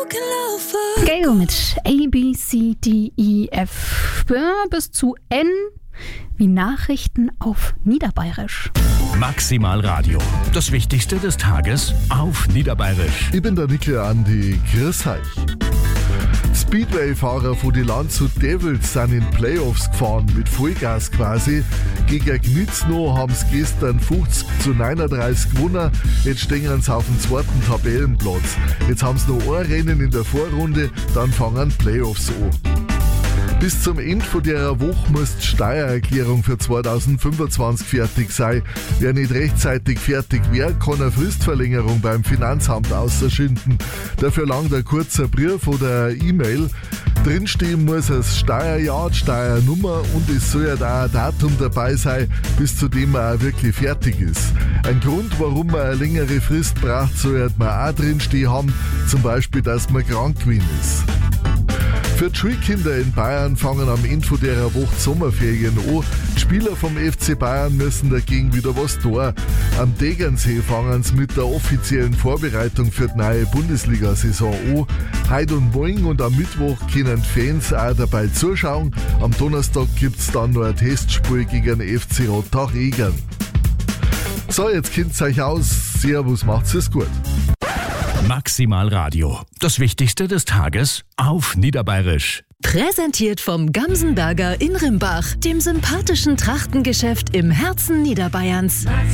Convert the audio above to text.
Gail mit A, B, C, D, E, F bis zu N wie Nachrichten auf Niederbayerisch. Maximal Radio. Das Wichtigste des Tages auf Niederbayerisch. Ich bin der Nickel Andi. Grüß euch. Speedway-Fahrer von die Landshut Devils sind in Playoffs gefahren, mit Vollgas quasi. Gegen Gnitznau haben sie gestern 50-39 gewonnen. Jetzt stehen sie auf dem zweiten Tabellenplatz. Jetzt haben sie noch ein Rennen in der Vorrunde, dann fangen Playoffs an. Bis zum Ende von der Woche muss die Steuererklärung für 2025 fertig sein. Wer nicht rechtzeitig fertig wäre, kann eine Fristverlängerung beim Finanzamt ausschinden. Dafür langt ein kurzer Brief oder eine E-Mail. Drinstehen muss das Steuerjahr, die Steuernummer und es soll ja da ein Datum dabei sein, bis zu dem man auch wirklich fertig ist. Ein Grund, warum man eine längere Frist braucht, soll man auch drinstehen haben, zum Beispiel, dass man krank gewesen ist. Für die Schulkinder in Bayern fangen am Ende dieser Woche die Sommerferien an. Die Spieler vom FC Bayern müssen dagegen wieder was tun. Am Tegernsee fangen sie mit der offiziellen Vorbereitung für die neue Bundesliga-Saison an. Heute und morgen und am Mittwoch können Fans auch dabei zuschauen. Am Donnerstag gibt es dann noch ein Testspiel gegen den FC Rottach-Egern. So, jetzt kennt ihr euch aus. Servus, macht's es gut. Maximal Radio. Das Wichtigste des Tages auf Niederbayerisch. Präsentiert vom Gamsenberger in Rimbach, dem sympathischen Trachtengeschäft im Herzen Niederbayerns.